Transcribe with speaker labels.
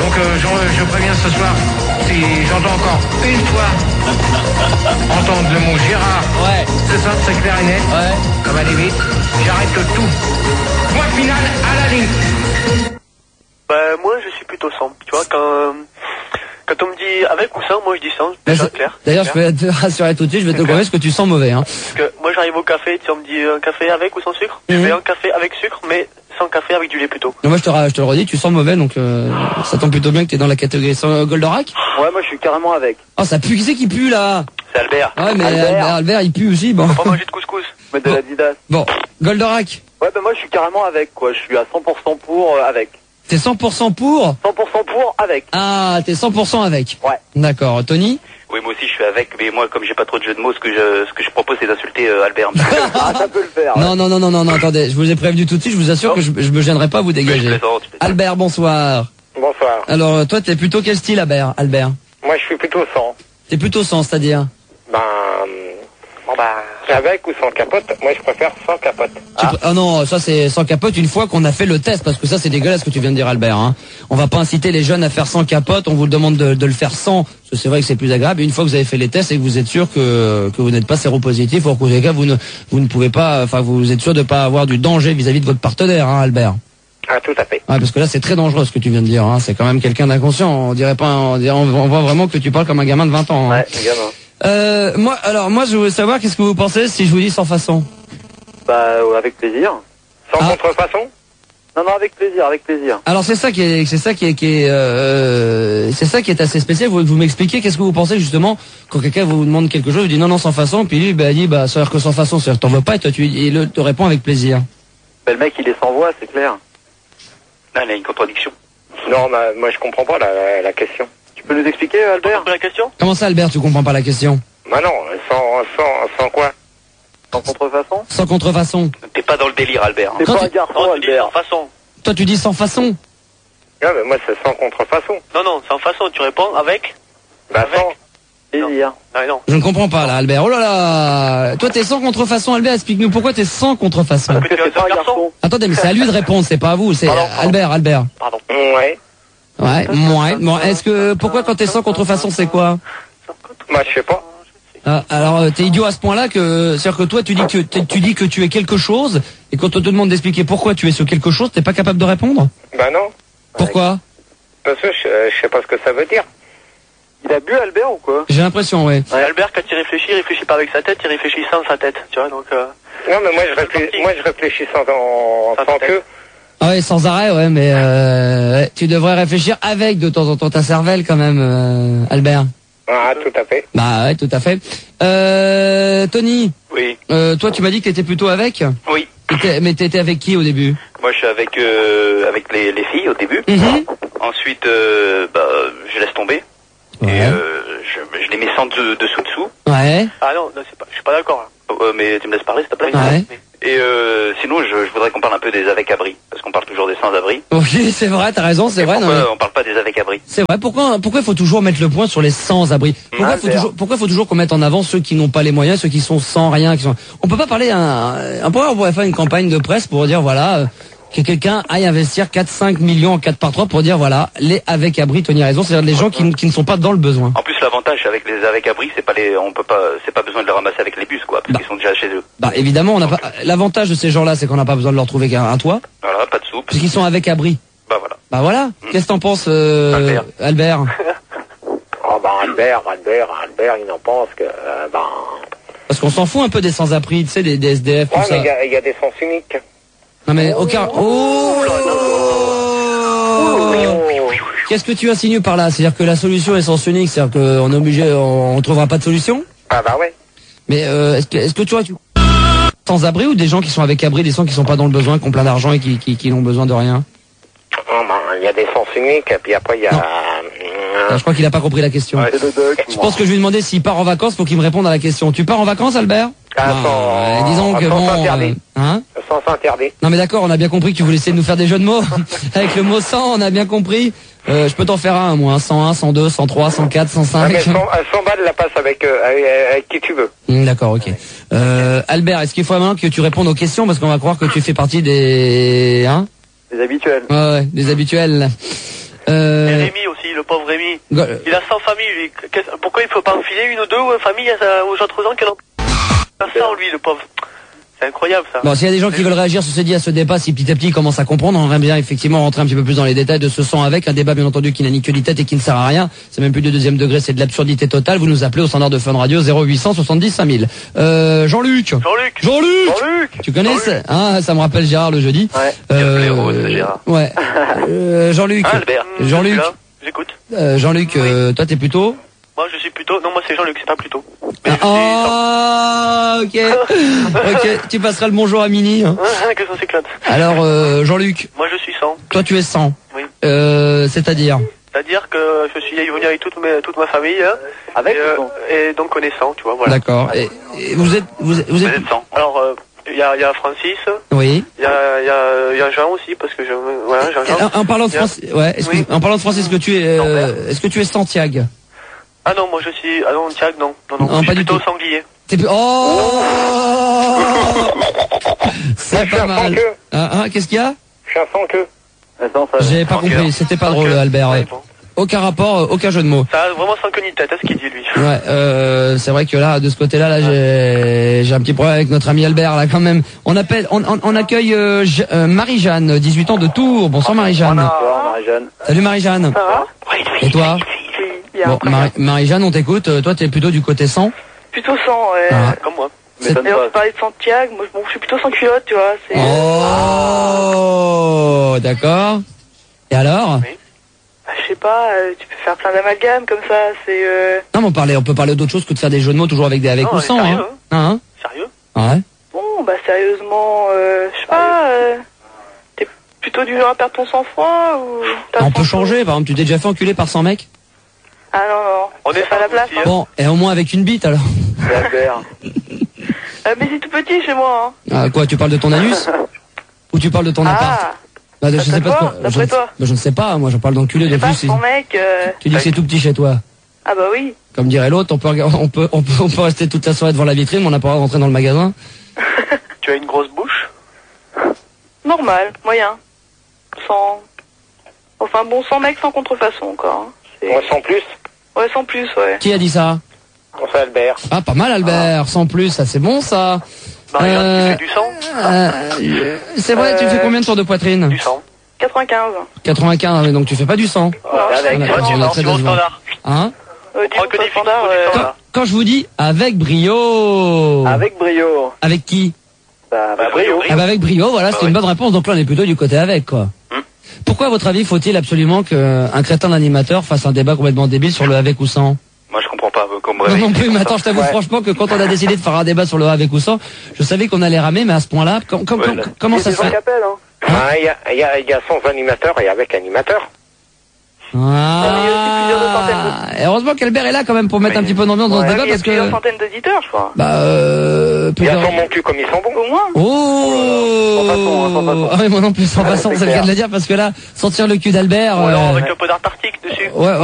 Speaker 1: Donc je préviens ce soir, si j'entends encore une fois entendre le mot Gérard,
Speaker 2: Ouais.
Speaker 1: c'est ça, c'est clair et net,
Speaker 2: Ouais.
Speaker 1: ça va aller vite, j'arrête tout. Point final à la ligne.
Speaker 3: Bah moi je suis plutôt sans. Tu vois, quand on me dit avec ou sans, moi je dis sans, déjà clair.
Speaker 2: D'ailleurs, je peux te rassurer tout de suite, je vais te confirmer ce que tu sens mauvais. Hein.
Speaker 3: Parce que moi j'arrive au café, tu sais, on me dit un café avec ou sans sucre. Je fais un café avec sucre, mais sans café avec du lait plutôt.
Speaker 2: Et moi, je te le redis, tu sens mauvais, donc ça tombe plutôt bien que tu es dans la catégorie sans Goldorak.
Speaker 4: Ouais, moi je suis carrément avec.
Speaker 2: Oh, ça pue, qui c'est qui pue là?
Speaker 3: C'est Albert.
Speaker 2: Ouais, mais Albert, il pue aussi, bon.
Speaker 3: Faut pas manger de couscous.
Speaker 4: Mettre de l'Adidas.
Speaker 2: Bon, Goldorak,
Speaker 4: Ouais, bah moi je suis carrément avec, quoi. Je suis à 100% pour avec.
Speaker 2: t'es 100% pour?
Speaker 4: 100% pour avec.
Speaker 2: Ah, t'es 100% avec.
Speaker 4: Ouais.
Speaker 2: D'accord, Tony?
Speaker 5: Oui, moi aussi je suis avec, mais moi comme j'ai pas trop de jeu de mots, ce que je propose c'est d'insulter Albert.
Speaker 4: Ah, ça peut le faire.
Speaker 2: Non, attendez, je vous ai prévenu tout de suite, je vous assure que je me gênerai pas à vous dégager.
Speaker 5: Je plaisante.
Speaker 2: Albert, bonsoir.
Speaker 4: Bonsoir.
Speaker 2: Alors, toi, t'es plutôt quel style, Albert?
Speaker 4: Moi je suis plutôt sans.
Speaker 2: T'es plutôt sans, c'est-à-dire?
Speaker 4: Avec ou sans capote, moi je préfère sans capote.
Speaker 2: Ah non, ça c'est sans capote une fois qu'on a fait le test, parce que ça c'est dégueulasse ce que tu viens de dire, Albert. Hein. On va pas inciter les jeunes à faire sans capote, on vous demande de le faire sans, parce que c'est vrai que c'est plus agréable. Et une fois que vous avez fait les tests et que vous êtes sûr que vous n'êtes pas séropositif, ou en tous les cas vous ne pouvez pas, enfin vous êtes sûr de pas avoir du danger vis-à-vis de votre partenaire, hein, Albert.
Speaker 4: Ah, tout à fait.
Speaker 2: Ouais, parce que là c'est très dangereux ce que tu viens de dire. Hein. C'est quand même quelqu'un d'inconscient. On dirait pas, on voit vraiment que tu parles comme un gamin de 20 ans. Hein.
Speaker 4: Ouais, gamin.
Speaker 2: Moi je voulais savoir qu'est-ce que vous pensez si je vous dis sans façon.
Speaker 4: Bah, avec plaisir. Sans
Speaker 2: Ah.
Speaker 4: contrefaçon? Non, avec plaisir, avec plaisir.
Speaker 2: Alors c'est ça qui est assez spécial. Vous m'expliquez qu'est-ce que vous pensez justement quand quelqu'un vous demande quelque chose, vous dit non sans façon, puis lui il dit ça veut dire que sans façon, c'est-à-dire que t'en veux pas et toi il te répond avec plaisir.
Speaker 4: Bah, le mec il est sans voix, c'est clair.
Speaker 5: Non, il y a une contradiction.
Speaker 4: Non, moi je comprends pas la question. Tu peux nous expliquer, Albert?
Speaker 3: La question?
Speaker 2: Comment ça, Albert, tu comprends pas la question?
Speaker 4: Bah non, sans quoi? Sans contrefaçon?
Speaker 2: Sans contrefaçon.
Speaker 5: T'es pas dans le délire, Albert. Hein.
Speaker 4: C'est
Speaker 2: Quand
Speaker 4: pas un
Speaker 2: tu-
Speaker 4: garçon,
Speaker 3: Non, tu dis
Speaker 4: Albert.
Speaker 3: sans façon.
Speaker 2: Toi tu dis sans façon.
Speaker 4: Non, mais moi c'est sans contrefaçon.
Speaker 3: Non, sans façon, tu réponds avec?
Speaker 4: Bah
Speaker 3: Avec.
Speaker 4: sans plaisir.
Speaker 3: Non.
Speaker 2: Je ne comprends pas là, Albert. Oh là là. Toi t'es sans contrefaçon, Albert. Explique-nous pourquoi t'es sans contrefaçon.
Speaker 3: Parce que tu es
Speaker 4: C'est pas
Speaker 3: un garçon.
Speaker 2: Attendez, mais c'est à lui de répondre, c'est pas à vous. C'est
Speaker 3: Pardon.
Speaker 2: Albert.
Speaker 3: Pardon.
Speaker 4: Ouais.
Speaker 2: Ouais. Bon, est-ce que pourquoi quand t'es sans contrefaçon, c'est quoi?
Speaker 4: Moi je sais pas.
Speaker 2: Alors t'es idiot à ce point-là que c'est-à-dire que toi tu dis que tu es quelque chose et quand on te demande d'expliquer pourquoi tu es ce quelque chose, t'es pas capable de répondre?
Speaker 4: Bah non.
Speaker 2: Pourquoi?
Speaker 4: Parce que je sais pas ce que ça veut dire. Il a bu, Albert, ou quoi?
Speaker 2: J'ai l'impression, ouais.
Speaker 3: Albert, quand il réfléchit pas avec sa tête, il réfléchit sans sa tête. Tu vois, donc.
Speaker 4: Non, mais moi je réfléchis sans queue.
Speaker 2: Ah ouais, sans arrêt, ouais, mais ouais, tu devrais réfléchir avec de temps en temps ta cervelle quand même, Albert.
Speaker 4: Ah, tout à fait.
Speaker 2: Bah ouais, tout à fait. Tony,
Speaker 5: Oui.
Speaker 2: toi tu m'as dit que t'étais plutôt avec.
Speaker 5: Oui.
Speaker 2: Mais t'étais avec qui au début?
Speaker 5: Moi je suis avec les filles au début.
Speaker 2: Mhm.
Speaker 5: Ensuite je laisse tomber.
Speaker 2: Ouais.
Speaker 5: Et je les mets sans dessous.
Speaker 2: Ouais.
Speaker 3: Ah non, je suis pas d'accord.
Speaker 5: Mais tu me laisses parler s'il te plaît.
Speaker 2: Ouais.
Speaker 5: Et sinon je voudrais qu'on parle un peu des avec-abri. Parce qu'on parle toujours des sans-abri.
Speaker 2: Oui, c'est vrai, t'as raison, c'est vrai.
Speaker 5: Pourquoi
Speaker 2: Non, mais
Speaker 5: on parle pas des avec-abri?
Speaker 2: c'est vrai. Pourquoi il faut toujours mettre le point sur les sans-abri? Pourquoi il faut toujours qu'on mette en avant ceux qui n'ont pas les moyens, ceux qui sont sans rien, On peut pas parler on pourrait faire une campagne de presse pour dire voilà que quelqu'un aille investir 4-5 millions en 4 par 3 pour dire voilà les avec-abri, Tony a raison, c'est-à-dire les gens qui ne sont pas dans le besoin.
Speaker 5: En plus l'avantage avec les avec-abri, c'est pas besoin de les ramasser avec les bus quoi, parce qu'ils sont déjà chez eux.
Speaker 2: Bah évidemment, on n'a pas l'avantage de ces gens-là, c'est qu'on n'a pas besoin de leur trouver un toit,
Speaker 5: Voilà, pas de soupe.
Speaker 2: puisqu'ils sont avec abri.
Speaker 5: Bah voilà.
Speaker 2: Bah voilà. Qu'est-ce que t'en penses, Albert?
Speaker 4: Oh, bah, Albert, il en pense que,
Speaker 2: Parce qu'on s'en fout un peu des sans-abri, tu sais, des SDF, tout
Speaker 4: ouais,
Speaker 2: ça.
Speaker 4: mais il y a des sens uniques.
Speaker 2: Non mais aucun. Oh Qu'est-ce que tu insinues par là? C'est-à-dire que la solution est sens unique, c'est-à-dire qu'on est obligé, on trouvera pas de solution?
Speaker 4: Ah, bah ouais.
Speaker 2: Mais est-ce que tu vois, sans-abri ou des gens qui sont avec abri, des gens qui sont pas dans le besoin, qui ont plein d'argent et qui n'ont besoin de rien?
Speaker 4: Oh, bah, il y a des sens uniques, et puis après il y a...
Speaker 2: Je crois qu'il a pas compris la question.
Speaker 4: C'est le doc,
Speaker 2: Je pense que je lui ai demandé s'il part en vacances, faut qu'il me réponde à la question. Tu pars en vacances, Albert? Disons que bon, hein?
Speaker 4: Sens interdit.
Speaker 2: Non mais d'accord, on a bien compris que tu voulais essayer de nous faire des jeux de mots. Avec le mot 100, on a bien compris. Je peux t'en faire un, moi. 101, 102, 103, 104, 105.
Speaker 4: Ouais, mais 100 balles la passe avec qui tu veux.
Speaker 2: D'accord, ok. Albert, est-ce qu'il faut vraiment que tu répondes aux questions parce qu'on va croire que tu fais partie des... Hein?
Speaker 4: Les habituels.
Speaker 2: Ouais, des habituels.
Speaker 3: Et Rémi aussi, le pauvre Rémi. Il a 100 familles, lui. Pourquoi il ne peut pas en filer une ou deux familles aux autres gens qui n'ont pas 100, lui, le pauvre? C'est incroyable, ça.
Speaker 2: Bon, s'il y a des gens qui veulent réagir, ceci dit, à ce débat, si petit à petit ils commencent à comprendre, on aimerait bien effectivement rentrer un petit peu plus dans les détails de ce sang avec, un débat bien entendu qui n'a ni queue ni tête et qui ne sert à rien. C'est même plus de deuxième degré, c'est de l'absurdité totale. Vous nous appelez au standard de Fun Radio 0800 70 5000. Jean-Luc. Tu connais ça, ça me rappelle Gérard le jeudi.
Speaker 5: Ouais. Gérard.
Speaker 2: Ouais. Jean-Luc.
Speaker 5: Albert.
Speaker 3: Jean-Luc. J'écoute.
Speaker 2: Jean-Luc, toi t'es plutôt.
Speaker 3: Moi, je suis plutôt. Non, moi, c'est Jean-Luc, c'est pas plutôt.
Speaker 2: Ok. Ok, tu passeras le bonjour à Mini. Hein.
Speaker 3: Que ça s'éclate.
Speaker 2: Alors, Jean-Luc.
Speaker 3: Moi, je suis 100.
Speaker 2: Toi, tu es 100.
Speaker 3: Oui.
Speaker 2: C'est-à-dire
Speaker 3: que je suis venu avec toute ma famille. Hein,
Speaker 4: Avec
Speaker 3: et donc, on est 100, tu vois, voilà.
Speaker 2: D'accord. Et vous êtes
Speaker 5: 100.
Speaker 3: Alors, il y a Francis.
Speaker 2: Oui.
Speaker 3: Il y a Jean aussi, parce que voilà, Jean.
Speaker 2: En parlant de Francis, en parlant de Francis, est-ce que tu es Santiago?
Speaker 3: Ah non, moi je suis. Ah non, Thiago, non. Non,
Speaker 2: pas
Speaker 3: je suis
Speaker 2: du
Speaker 3: plutôt
Speaker 2: tout.
Speaker 3: sanglier.
Speaker 2: C'est pas mal. Qu'est-ce qu'il y a?
Speaker 4: Je suis un sans queue.
Speaker 2: J'ai pas compris, c'était pas drôle, Albert.
Speaker 3: Ouais, bon.
Speaker 2: Aucun rapport, aucun jeu de mots.
Speaker 3: Ça a vraiment sans queue ni tête, ce qu'il dit, lui.
Speaker 2: Ouais, c'est vrai que là, de ce côté-là, j'ai un petit problème avec notre ami Albert, là, quand même. On accueille Marie-Jeanne, 18 ans de Tours. Bonsoir, Marie-Jeanne.
Speaker 4: Bonsoir, Marie-Jeanne.
Speaker 2: Salut, Marie-Jeanne.
Speaker 6: Ça va?
Speaker 2: Et toi? Bon, Marie-Jeanne, on t'écoute. Toi, t'es plutôt du côté 100.
Speaker 6: Plutôt sans, ouais.
Speaker 3: Comme moi.
Speaker 6: Mais on parlait de Santiago, moi je suis plutôt sans culotte, tu vois.
Speaker 2: Oh, d'accord. Et alors?
Speaker 3: Oui.
Speaker 6: Je sais pas, tu peux faire plein d'amalgames comme ça, c'est...
Speaker 2: Non, mais on peut parler d'autre chose que de faire des jeux de mots toujours avec ou sans.
Speaker 3: Sérieux,
Speaker 2: Hein?
Speaker 3: Sérieux?
Speaker 2: Ouais.
Speaker 6: Bon, bah sérieusement, je sais pas, t'es plutôt du genre à perdre ton sang-froid ou...
Speaker 2: On peut changer, par exemple, tu t'es déjà fait enculer par 100 mecs?
Speaker 6: Ah non,
Speaker 3: On est
Speaker 6: pas la place.
Speaker 3: aussi, hein.
Speaker 2: Bon, et au moins avec une bite alors.
Speaker 4: C'est Albert.
Speaker 6: Mais c'est tout petit chez moi, hein.
Speaker 2: Ah, quoi, tu parles de ton anus? Ou tu parles de ton appart?
Speaker 6: Ah,
Speaker 2: Je sais pas de quoi.
Speaker 6: d'après toi.
Speaker 2: Je ne sais pas, moi je parle d'enculé de
Speaker 6: je sais pas,
Speaker 2: plus.
Speaker 6: ton mec...
Speaker 2: Tu dis que c'est tout petit chez toi.
Speaker 6: Ah bah oui.
Speaker 2: Comme dirait l'autre, on peut rester toute la soirée devant la vitrine, mais on n'a pas le droit de rentrer dans le magasin.
Speaker 3: Tu as une grosse bouche?
Speaker 6: Normal, moyen. Sans... Enfin bon, sans mec, sans contrefaçon encore. Hein.
Speaker 4: Moi, sans plus.
Speaker 6: Ouais, sans plus, ouais.
Speaker 2: Qui a dit ça?
Speaker 4: C'est Albert.
Speaker 2: Ah, pas mal Albert, sans plus, ça c'est bon ça.
Speaker 3: Marie-Jeanne, tu fais du sang?
Speaker 2: C'est vrai, tu fais combien de tours de poitrine?
Speaker 3: Du sang.
Speaker 6: 95.
Speaker 2: 95, donc tu fais pas du sang.
Speaker 3: Avec
Speaker 2: on a-
Speaker 3: du
Speaker 2: on a très
Speaker 3: sang
Speaker 2: bien.
Speaker 3: standard.
Speaker 2: Hein?
Speaker 3: On prend que des
Speaker 6: standard,
Speaker 3: filles du standard.
Speaker 2: Quand je vous dis avec brio.
Speaker 4: Avec brio.
Speaker 2: Avec qui?
Speaker 4: Brio.
Speaker 2: Ah bah avec brio, voilà, c'est une bonne réponse. Donc là, on est plutôt du côté avec, quoi. Pourquoi, à votre avis, faut-il absolument qu'un crétin d'animateur fasse un débat complètement débile sur le avec ou sans?
Speaker 5: Moi, je comprends pas. Comme
Speaker 2: Non, non plus, mais attends, je t'avoue franchement que quand on a décidé de faire un débat sur le avec ou sans, je savais qu'on allait ramer, mais à ce point-là, comment ça se fait?
Speaker 4: Il y a sans animateur et avec animateur.
Speaker 2: Et heureusement qu'Albert est là quand même pour mettre un petit peu d'ambiance dans ce débat
Speaker 6: Il y a
Speaker 2: parce
Speaker 6: plusieurs
Speaker 2: que...
Speaker 6: centaines d'auditeurs, je crois.
Speaker 4: Il y a sans mon cul comme ils sont bons.
Speaker 6: Au moins.
Speaker 2: Oh,
Speaker 4: sans façon.
Speaker 2: Ah oui, moi non plus, sans façon, c'est le cas de le dire parce que là, sentir le cul d'Albert...
Speaker 3: Ou alors avec un peu d'Antarctique dessus.
Speaker 2: Ouais,